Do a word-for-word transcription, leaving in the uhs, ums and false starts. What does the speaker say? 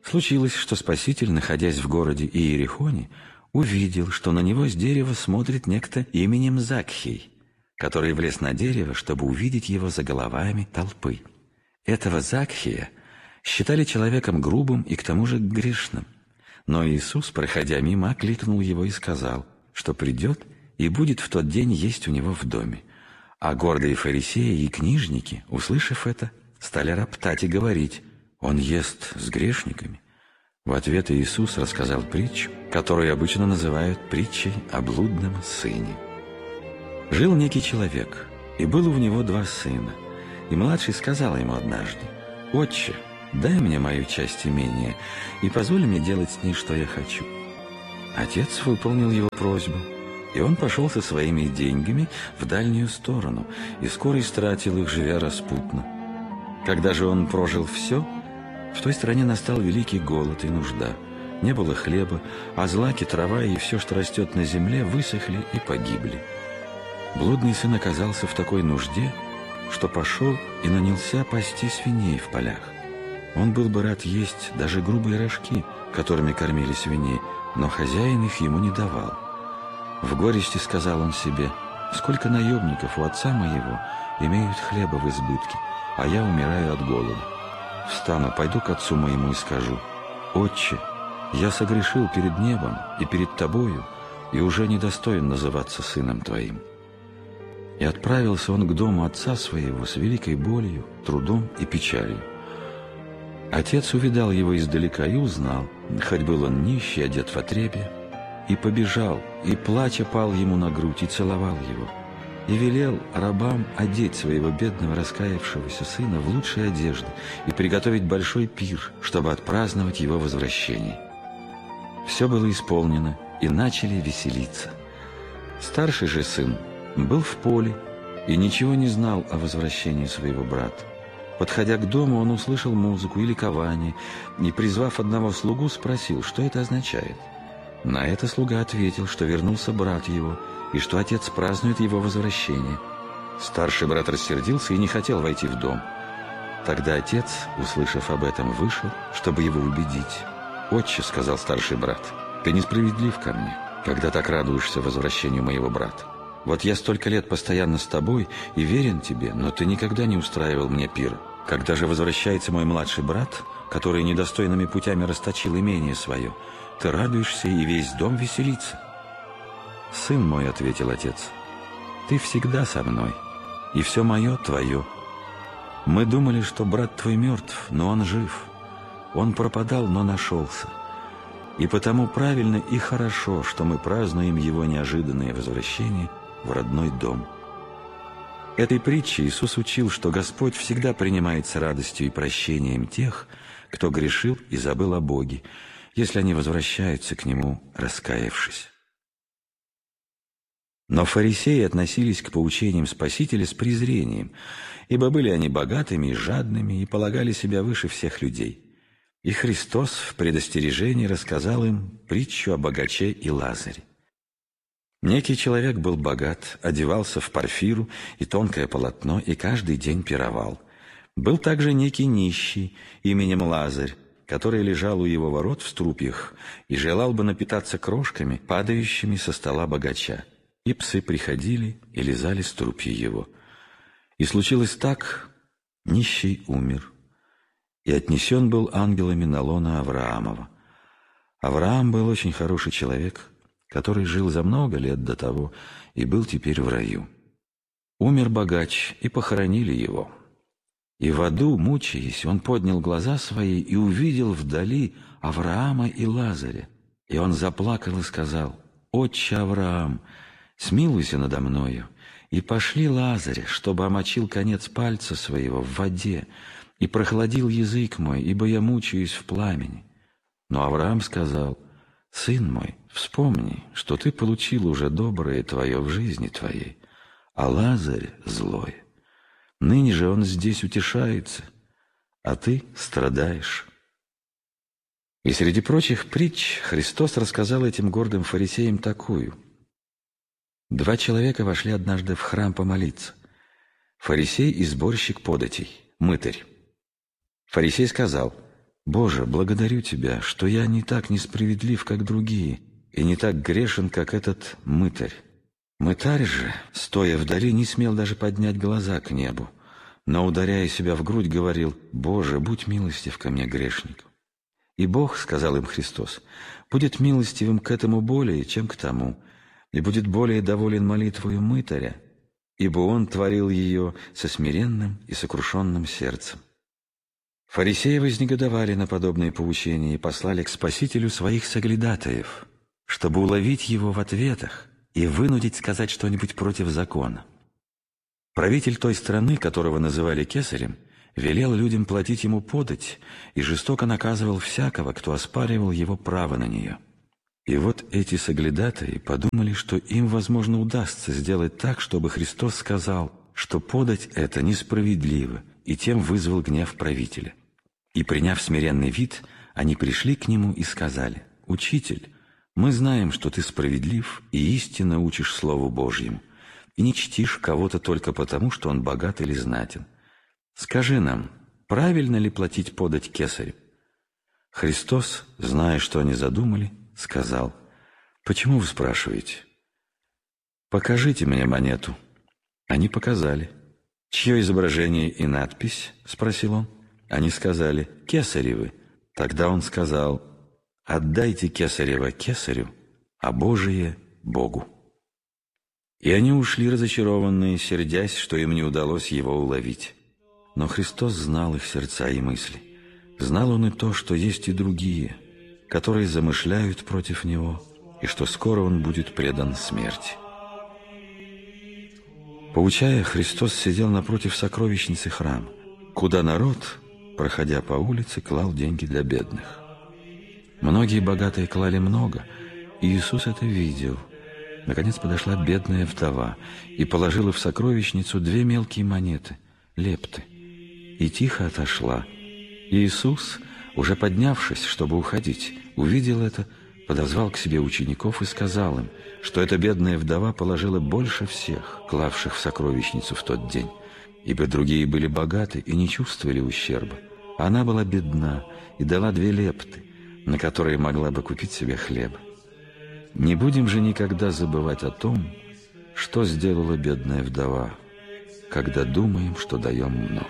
Случилось, что Спаситель, находясь в городе Иерихоне, увидел, что на него с дерева смотрит некто именем Закхей, который влез на дерево, чтобы увидеть его за головами толпы. Этого Закхея считали человеком грубым и к тому же грешным. Но Иисус, проходя мимо, окликнул его и сказал, что придет и будет в тот день есть у него в доме. А гордые фарисеи и книжники, услышав это, стали роптать и говорить: «Он ест с грешниками». В ответ Иисус рассказал притчу, которую обычно называют притчей о блудном сыне. Жил некий человек, и было у него два сына. И младший сказал ему однажды: «Отче, дай мне мою часть имения и позволь мне делать с ней, что я хочу». Отец выполнил его просьбу, и он пошел со своими деньгами в дальнюю сторону и скоро истратил их, живя распутно. Когда же он прожил все, в той стране настал великий голод и нужда. Не было хлеба, а злаки, трава и все, что растет на земле, высохли и погибли. Блудный сын оказался в такой нужде, что пошел и нанялся пасти свиней в полях. Он был бы рад есть даже грубые рожки, которыми кормили свиней, но хозяин их ему не давал. В горести сказал он себе: «Сколько наемников у отца моего имеют хлеба в избытке, а я умираю от голода. Встану, пойду к отцу моему и скажу: Отче, я согрешил перед небом и перед тобою, и уже недостоин называться сыном твоим». И отправился он к дому отца своего с великой болью, трудом и печалью. Отец увидал его издалека и узнал, хоть был он нищий, одет в отребье, и побежал, и, плача, пал ему на грудь и целовал его, и велел рабам одеть своего бедного раскаявшегося сына в лучшие одежды и приготовить большой пир, чтобы отпраздновать его возвращение. Все было исполнено, и начали веселиться. Старший же сын был в поле и ничего не знал о возвращении своего брата. Подходя к дому, он услышал музыку и ликование, и, призвав одного слугу, спросил, что это означает. На это слуга ответил, что вернулся брат его, и что отец празднует его возвращение. Старший брат рассердился и не хотел войти в дом. Тогда отец, услышав об этом, вышел, чтобы его убедить. «Отче, — сказал старший брат, — ты несправедлив ко мне, когда так радуешься возвращению моего брата. Вот я столько лет постоянно с тобой и верен тебе, но ты никогда не устраивал мне пир. Когда же возвращается мой младший брат, который недостойными путями расточил имение свое, ты радуешься, и весь дом веселится». «Сын мой, — ответил отец, — ты всегда со мной, и все мое твое. Мы думали, что брат твой мертв, но он жив. Он пропадал, но нашелся. И потому правильно и хорошо, что мы празднуем его неожиданное возвращение в родной дом». Этой притчей Иисус учил, что Господь всегда принимает с радостью и прощением тех, кто грешил и забыл о Боге, если они возвращаются к Нему, раскаявшись. Но фарисеи относились к поучениям Спасителя с презрением, ибо были они богатыми и жадными и полагали себя выше всех людей. И Христос в предостережении рассказал им притчу о богаче и Лазаре. Некий человек был богат, одевался в парфиру и тонкое полотно, и каждый день пировал. Был также некий нищий именем Лазарь, который лежал у его ворот в струпьях и желал бы напитаться крошками, падающими со стола богача. И псы приходили и лизали струпья его. И случилось так: нищий умер, и отнесен был ангелами на лоно Авраамова. Авраам был очень хороший человек, который жил за много лет до того и был теперь в раю. Умер богач, и похоронили его. И в аду, мучаясь, он поднял глаза свои и увидел вдали Авраама и Лазаря. И он заплакал и сказал: «Отче Авраам, смилуйся надо мною, и пошли Лазаря, чтобы омочил конец пальца своего в воде и прохладил язык мой, ибо я мучаюсь в пламени». Но Авраам сказал: «Сын мой, вспомни, что ты получил уже доброе твое в жизни твоей, а Лазарь злое. Ныне же он здесь утешается, а ты страдаешь». И среди прочих притч Христос рассказал этим гордым фарисеям такую. Два человека вошли однажды в храм помолиться. Фарисей и сборщик податей, мытарь. Фарисей сказал: «Боже, благодарю Тебя, что я не так несправедлив, как другие, и не так грешен, как этот мытарь». Мытарь же, стоя вдали, не смел даже поднять глаза к небу, но, ударяя себя в грудь, говорил: «Боже, будь милостив ко мне, грешнику». И Бог, сказал им Христос, будет милостивым к этому более, чем к тому, и будет более доволен молитвою мытаря, ибо он творил ее со смиренным и сокрушенным сердцем. Фарисеи вознегодовали на подобные поучения и послали к Спасителю своих соглядатаев, чтобы уловить его в ответах и вынудить сказать что-нибудь против закона. Правитель той страны, которого называли кесарем, велел людям платить ему подать и жестоко наказывал всякого, кто оспаривал его право на нее. И вот эти соглядатаи подумали, что им, возможно, удастся сделать так, чтобы Христос сказал, что подать это несправедливо, и тем вызвал гнев правителя. И, приняв смиренный вид, они пришли к нему и сказали: «Учитель, мы знаем, что ты справедлив и истинно учишь Слову Божьему, и не чтишь кого-то только потому, что он богат или знатен. Скажи нам, правильно ли платить подать кесарю?» Христос, зная, что они задумали, сказал: «Почему вы спрашиваете? Покажите мне монету». Они показали. «Чье изображение и надпись?» — спросил он. Они сказали: «Кесаревы». Тогда он сказал: «Отдайте кесарева кесарю, а Божие — Богу». И они ушли разочарованные, сердясь, что им не удалось его уловить. Но Христос знал их сердца и мысли. Знал он и то, что есть и другие, которые замышляют против него, и что скоро он будет предан смерти. Поучая, Христос сидел напротив сокровищницы храма, куда народ, проходя по улице, клал деньги для бедных. Многие богатые клали много, и Иисус это видел. Наконец подошла бедная вдова и положила в сокровищницу две мелкие монеты, лепты, и тихо отошла. И Иисус, уже поднявшись, чтобы уходить, увидел это, подозвал к себе учеников и сказал им, что эта бедная вдова положила больше всех, клавших в сокровищницу в тот день, ибо другие были богаты и не чувствовали ущерба. Она была бедна и дала две лепты, на которые могла бы купить себе хлеба. Не будем же никогда забывать о том, что сделала бедная вдова, когда думаем, что даем много.